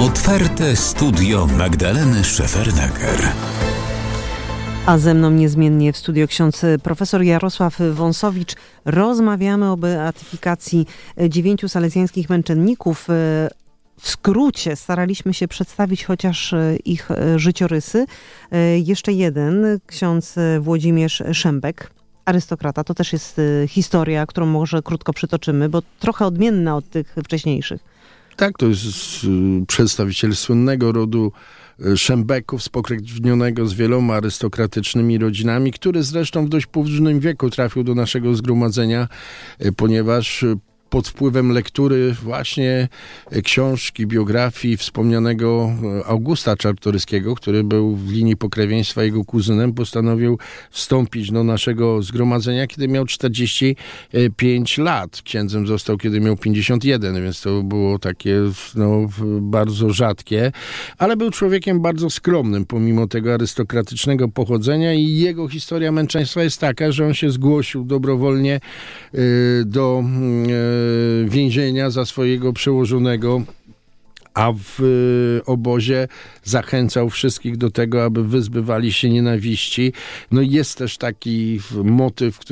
Otwarte studio Magdaleny Szefernaker. A ze mną niezmiennie w studio ksiądz profesor Jarosław Wąsowicz. Rozmawiamy o beatyfikacji 9 salezjańskich męczenników. W skrócie staraliśmy się przedstawić chociaż ich życiorysy. Jeszcze jeden, ksiądz Włodzimierz Szembek, arystokrata. To też jest historia, którą może krótko przytoczymy, bo trochę odmienna od tych wcześniejszych. Tak, to jest przedstawiciel słynnego rodu Szembeków, spokrewnionego z wieloma arystokratycznymi rodzinami, który zresztą w dość późnym wieku trafił do naszego zgromadzenia, ponieważ pod wpływem lektury właśnie książki, biografii wspomnianego Augusta Czartoryskiego, który był w linii pokrewieństwa jego kuzynem, postanowił wstąpić do naszego zgromadzenia, kiedy miał 45 lat. Księdzem został, kiedy miał 51, więc to było takie bardzo rzadkie, ale był człowiekiem bardzo skromnym, pomimo tego arystokratycznego pochodzenia, i jego historia męczeństwa jest taka, że on się zgłosił dobrowolnie do więzienia za swojego przełożonego, a w obozie zachęcał wszystkich do tego, aby wyzbywali się nienawiści. No i jest też taki motyw,